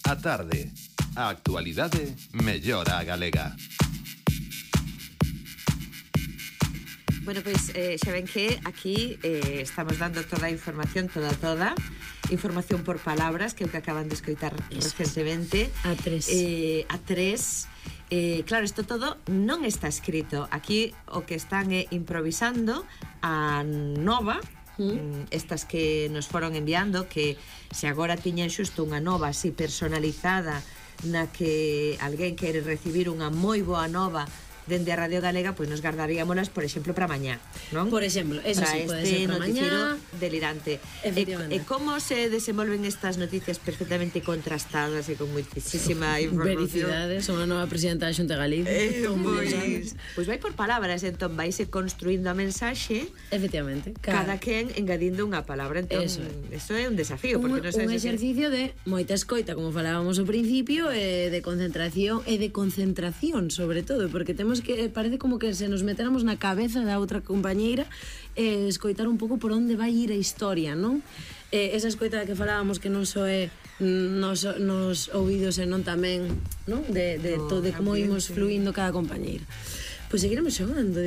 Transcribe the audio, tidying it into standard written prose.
A tarde, a actualidade mellora a galega. Bueno, pois xa ven que aquí estamos dando toda a información, toda información por palabras, que é o que acaban de escoitar recentemente. A tres. Claro, isto todo non está escrito. Aquí o que están é improvisando a nova, estas que nos foron enviando, que se agora tiñan xusto unha nova así personalizada na que alguén quere recibir unha moi boa nova dende a Radio Galega, pois nos guardaríamolas, por exemplo, para mañá, non? Por exemplo, eso sí, pode ser para mañá. Delirante. E como se desenvolven estas noticias perfectamente contrastadas e con muitísima información? Vericidades, unha nova presidenta da Xunta de Galicia. Pois vai por palabras, entón vaise construindo a mensaxe. Efectivamente. Cada quen engadindo unha palabra, entón eso é un desafío, porque non sabes un exercicio de moita escoita, como falábamos ao principio, de concentración sobre todo, porque temos que parece como que se nos metéramos na cabeza da outra compañeira e escoitar un pouco por onde vai ir a historia, non? Esa escoita que falábamos que non só é nos ouvidos e non tamén, non? De como imos fluindo cada compañeira. Pois seguiremos xogando.